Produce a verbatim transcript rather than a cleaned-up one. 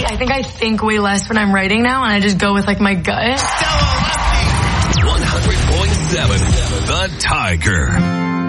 honestly, I think I think way less when I'm writing now, and I just go with like my gut. one hundred point seven The Tiger.